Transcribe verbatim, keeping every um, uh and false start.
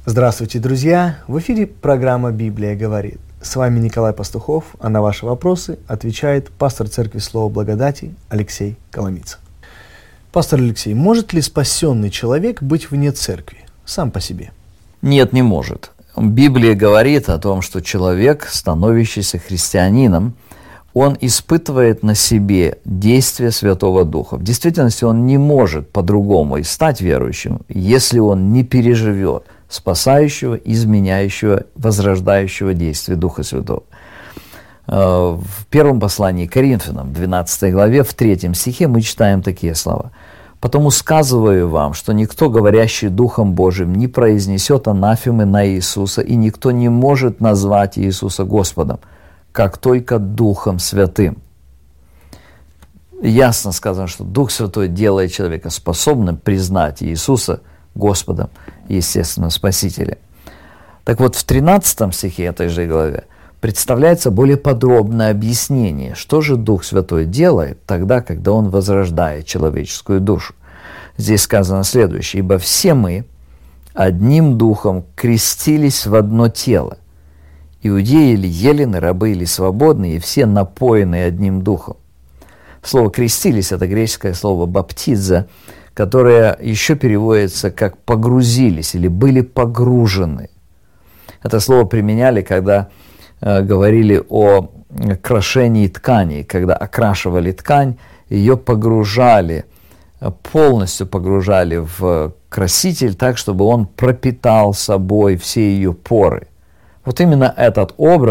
Здравствуйте, друзья! В эфире программа «Библия говорит». С вами Николай Пастухов, а на ваши вопросы отвечает пастор Церкви Слова Благодати Алексей Коломица. Пастор Алексей, может ли спасенный человек быть вне церкви, сам по себе? Нет, не может. Библия говорит о том, что человек, становящийся христианином, он испытывает на себе действие Святого Духа. В действительности он не может по-другому и стать верующим, если он не переживет спасающего, изменяющего, возрождающего действия Духа Святого. В первом послании к Коринфянам, двенадцатой главе, в третьем стихе мы читаем такие слова. «Потому сказываю вам, что никто, говорящий Духом Божиим, не произнесет анафемы на Иисуса, и никто не может назвать Иисуса Господом, как только Духом Святым». Ясно сказано, что Дух Святой делает человека способным признать Иисуса Господом и, естественно, Спасителем. Так вот, в тринадцатом стихе этой же главе представляется более подробное объяснение, что же Дух Святой делает тогда, когда Он возрождает человеческую душу. Здесь сказано следующее: «Ибо все мы одним Духом крестились в одно тело, иудеи или елены, рабы или свободные, и все напоены одним Духом». Слово «крестились» — это греческое слово «баптиза», которое еще переводится как «погрузились» или «были погружены». Это слово применяли, когда э, говорили о крошении тканей, когда окрашивали ткань, ее погружали, полностью погружали в краситель так, чтобы он пропитал собой все ее поры. Вот именно этот образ